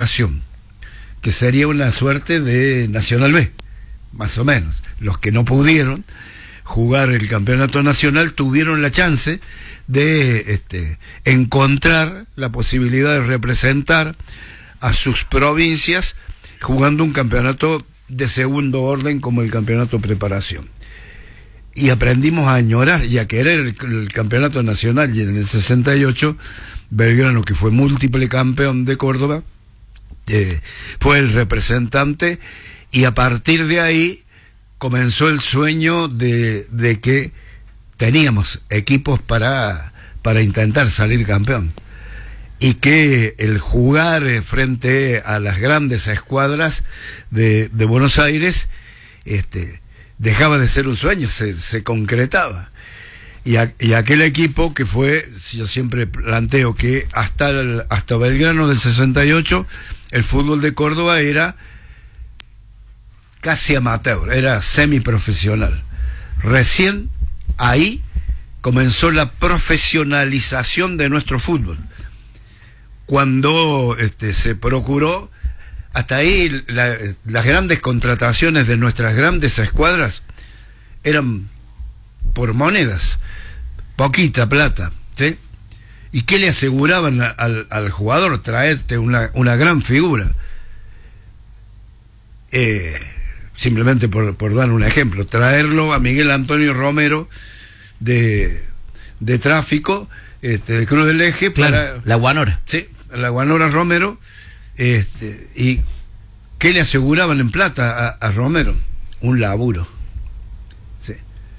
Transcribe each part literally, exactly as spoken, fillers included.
preparación, que sería una suerte de Nacional B, más o menos. Los que no pudieron jugar el campeonato nacional tuvieron la chance de este, encontrar la posibilidad de representar a sus provincias jugando un campeonato de segundo orden como el campeonato preparación. Y aprendimos a añorar y a querer el, el campeonato nacional, y en el sesenta y ocho Belgrano, que fue múltiple campeón de Córdoba, eh, fue el representante, y a partir de ahí comenzó el sueño de, de que teníamos equipos para, para intentar salir campeón, y que el jugar frente a las grandes escuadras de, de Buenos Aires este, dejaba de ser un sueño, se, se concretaba. Y, a, y aquel equipo que fue, yo siempre planteo que hasta, el, hasta Belgrano del sesenta y ocho, el fútbol de Córdoba era casi amateur, era semiprofesional. Recién ahí comenzó la profesionalización de nuestro fútbol, cuando este, se procuró, hasta ahí la, las grandes contrataciones de nuestras grandes escuadras eran por monedas, poquita plata, ¿sí? ¿Y qué le aseguraban a, al, al jugador? Traerte una, una gran figura. Eh, simplemente por, por dar un ejemplo, traerlo a Miguel Antonio Romero de, de Tráfico, este, de Cruz del Eje, claro, para la Guanora. Sí, la Guanora Romero, este, y ¿qué le aseguraban en plata a, a Romero? Un laburo. Sí.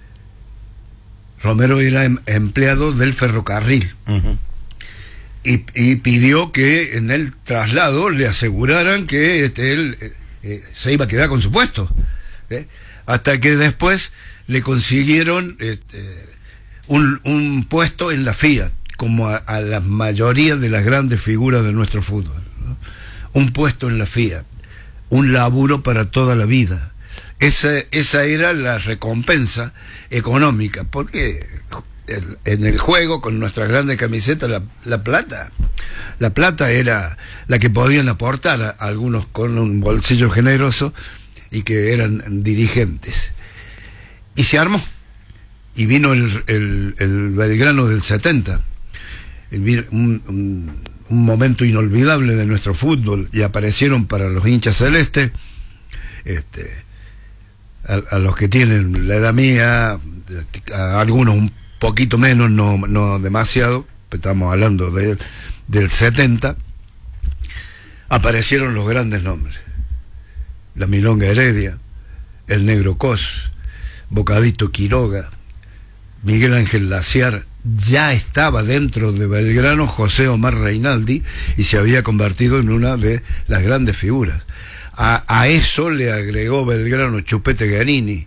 Romero era em, empleado del ferrocarril. Uh-huh. y, y pidió que en el traslado le aseguraran que este, él eh, eh, se iba a quedar con su puesto. ¿eh? Hasta que después le consiguieron este, un, un puesto en la Fiat, como a, a la mayoría de las grandes figuras de nuestro fútbol, ¿no? Un puesto en la Fiat, un laburo para toda la vida. Esa, esa era la recompensa económica, porque el, en el juego, con nuestras grandes camisetas, la, la plata, la plata era la que podían aportar a, a algunos con un bolsillo generoso y que eran dirigentes. Y se armó, y vino el, el, el Belgrano del setenta, Un, un, un momento inolvidable de nuestro fútbol, y aparecieron para los hinchas celestes, este, a, a los que tienen la edad mía, a algunos un poquito menos, no, no demasiado, estamos hablando de, del setenta, aparecieron los grandes nombres: la Milonga Heredia, el Negro Cos, Bocadito Quiroga, Miguel Ángel Laciar. Ya estaba dentro de Belgrano José Omar Reinaldi, y se había convertido en una de las grandes figuras. A, a eso le agregó Belgrano Chupete Ganini.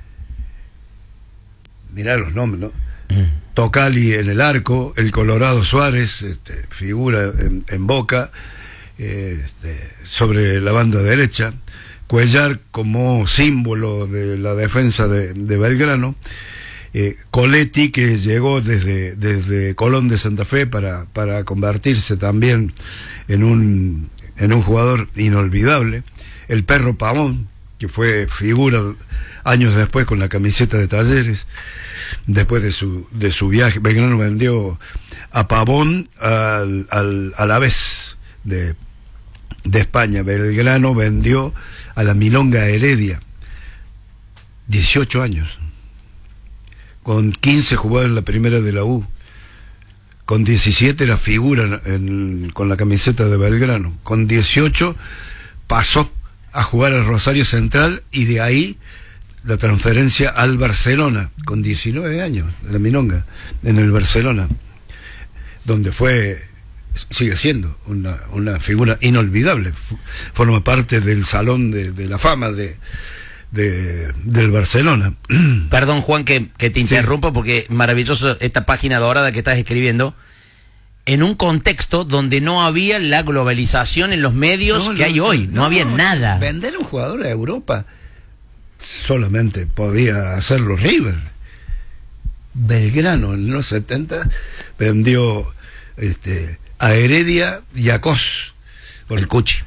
Mirá los nombres, ¿no? Mm. Tocali en el arco, el Colorado Suárez, este, figura en, en Boca, eh, este, sobre la banda derecha, Cuellar como símbolo de la defensa de, de Belgrano, Eh, Coletti, que llegó desde, desde Colón de Santa Fe para, para convertirse también en un, en un jugador inolvidable, el Perro Pavón, que fue figura años después con la camiseta de Talleres, después de su, de su viaje. Belgrano vendió a Pavón al, al, a la vez de, de España. Belgrano vendió a la Milonga Heredia, dieciocho años. Con quince jugaba en la primera de la U. Con diecisiete era figura en, con la camiseta de Belgrano. Con dieciocho pasó a jugar al Rosario Central, y de ahí la transferencia al Barcelona, con diecinueve años, la Milonga, en el Barcelona, donde fue, sigue siendo una, una figura inolvidable. Forma parte del salón de, de la fama de De, del Barcelona. Perdón, Juan, que, que te interrumpo, sí, porque maravilloso esta página dorada que estás escribiendo, en un contexto donde no había la globalización en los medios no, que no, hay hoy, no, no había nada. Vender un jugador a Europa solamente podía hacerlo River. Belgrano en los setenta vendió este, a Heredia y a Cos, por el Cuchi.